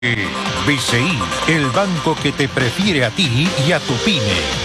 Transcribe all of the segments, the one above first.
BCI, el banco que te prefiere a ti y a tu pyme.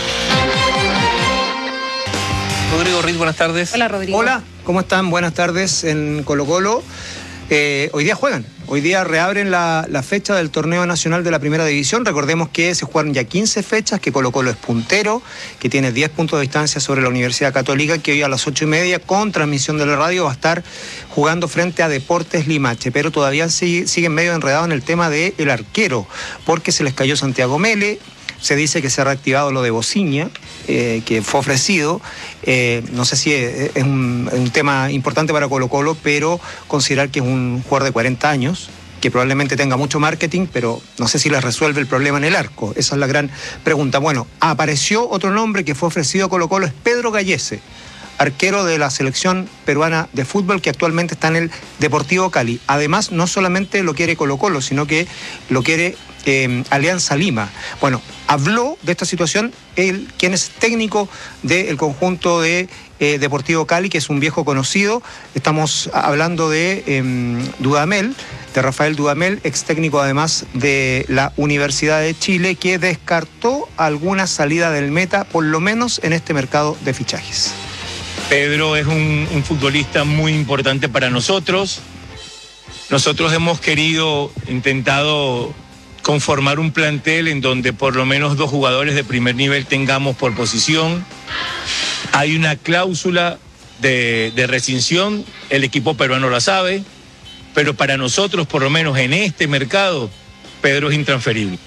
Rodrigo Riz, buenas tardes. Hola, Rodrigo. Hola, ¿cómo están? Buenas tardes en Colo-Colo. Hoy día juegan. Hoy día reabren la fecha del torneo nacional de la primera división. Recordemos que se jugaron ya 15 fechas, que Colo-Colo es puntero, que tiene 10 puntos de distancia sobre la Universidad Católica, que hoy a las 8:30, con transmisión de la radio, va a estar jugando frente a Deportes Limache. Pero todavía siguen medio enredados en el tema del arquero, porque se les cayó Santiago Mele. Se dice que se ha reactivado lo de Bociña, que fue ofrecido. No sé si es un tema importante para Colo-Colo, pero considerar que es un jugador de 40 años, que probablemente tenga mucho marketing, pero no sé si les resuelve el problema en el arco. Esa es la gran pregunta. Bueno, apareció otro nombre que fue ofrecido a Colo-Colo, es Pedro Gallese, arquero de la selección peruana de fútbol, que actualmente está en el Deportivo Cali. Además, no solamente lo quiere Colo-Colo, sino que lo quiere Alianza Lima. Bueno, habló de esta situación quien es técnico del conjunto de Deportivo Cali, que es un viejo conocido. Estamos hablando de Dudamel, de Rafael Dudamel, ex técnico además de la Universidad de Chile, que descartó alguna salida del Meta, por lo menos en este mercado de fichajes. Pedro es un futbolista muy importante para nosotros. Nosotros hemos intentado conformar un plantel en donde por lo menos 2 jugadores de primer nivel tengamos por posición. Hay una cláusula de rescisión, el equipo peruano la sabe, pero para nosotros, por lo menos en este mercado, Pedro es intransferible.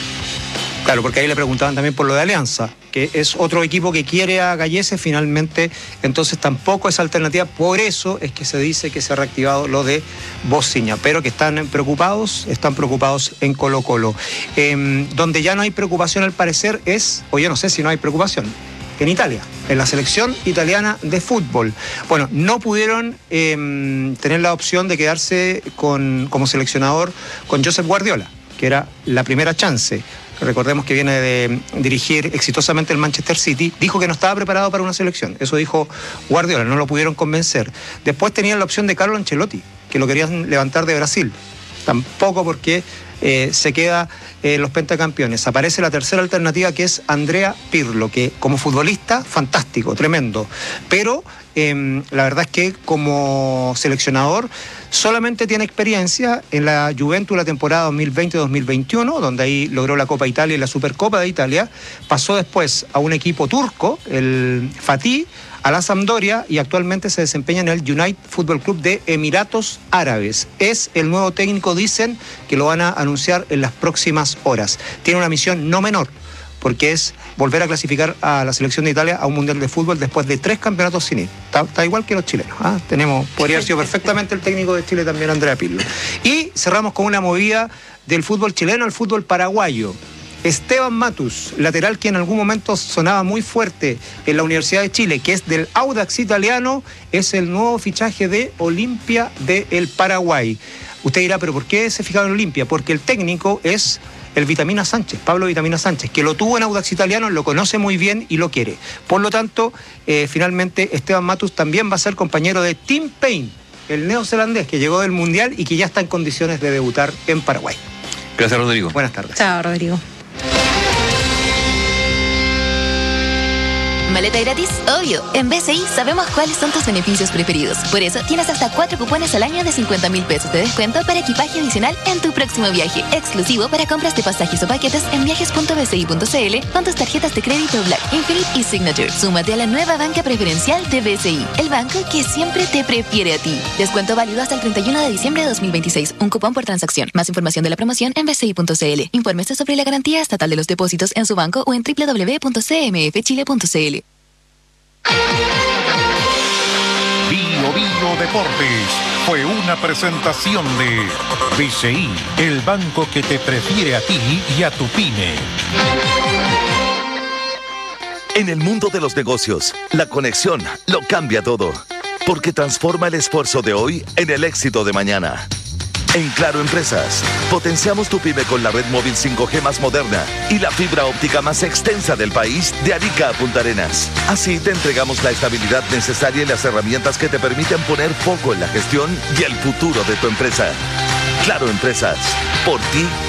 Claro, porque ahí le preguntaban también por lo de Alianza, que es otro equipo que quiere a Gallese, finalmente, entonces tampoco es alternativa. Por eso es que se dice que se ha reactivado lo de Bociña, pero que están preocupados en Colo-Colo. Donde ya no hay preocupación al parecer es, o yo no sé si no hay preocupación, en Italia, en la selección italiana de fútbol. Bueno, no pudieron tener la opción de quedarse como seleccionador con Josep Guardiola, que era la primera chance. Recordemos que viene de dirigir exitosamente el Manchester City. Dijo que no estaba preparado para una selección. Eso dijo Guardiola, no lo pudieron convencer. Después tenían la opción de Carlo Ancelotti, que lo querían levantar de Brasil. Tampoco, porque se queda los pentacampeones. Aparece la tercera alternativa, que es Andrea Pirlo, que como futbolista, fantástico, tremendo. Pero la verdad es que como seleccionador solamente tiene experiencia en la Juventus la temporada 2020-2021, donde ahí logró la Copa Italia y la Supercopa de Italia. Pasó después a un equipo turco, el Fatih, a la Sampdoria, y actualmente se desempeña en el United Football Club de Emiratos Árabes. Es el nuevo técnico, dicen que lo van a anunciar en las próximas horas. Tiene una misión no menor, porque es volver a clasificar a la selección de Italia a un mundial de fútbol después de 3 campeonatos sin ir. Está igual que los chilenos. Podría haber sido perfectamente el técnico de Chile también, Andrea Pirlo. Y cerramos con una movida del fútbol chileno al fútbol paraguayo. Esteban Matus, lateral que en algún momento sonaba muy fuerte en la Universidad de Chile, que es del Audax italiano, es el nuevo fichaje de Olimpia del Paraguay. Usted dirá, ¿pero por qué se fijaron en Olimpia? Porque el técnico es el Vitamina Sánchez, Pablo Vitamina Sánchez, que lo tuvo en Audax italiano, lo conoce muy bien y lo quiere. Por lo tanto, finalmente Esteban Matus también va a ser compañero de Tim Payne, el neozelandés que llegó del Mundial y que ya está en condiciones de debutar en Paraguay. Gracias, Rodrigo. Buenas tardes. Chao, Rodrigo. ¿Maleta gratis? Obvio. En BCI sabemos cuáles son tus beneficios preferidos. Por eso tienes hasta 4 cupones al año de 50.000 pesos de descuento para equipaje adicional en tu próximo viaje. Exclusivo para compras de pasajes o paquetes en viajes.bci.cl con tus tarjetas de crédito Black, Infinite y Signature. Súmate a la nueva banca preferencial de BCI, el banco que siempre te prefiere a ti. Descuento válido hasta el 31 de diciembre de 2026. Un cupón por transacción. Más información de la promoción en bci.cl. Infórmese sobre la garantía estatal de los depósitos en su banco o en www.cmfchile.cl. Bio Deportes fue una presentación de BCI, el banco que te prefiere a ti y a tu pyme. En el mundo de los negocios, la conexión lo cambia todo, porque transforma el esfuerzo de hoy en el éxito de mañana. En Claro Empresas, potenciamos tu pyme con la red móvil 5G más moderna y la fibra óptica más extensa del país, de Arica a Punta Arenas. Así te entregamos la estabilidad necesaria y las herramientas que te permiten poner foco en la gestión y el futuro de tu empresa. Claro Empresas, por ti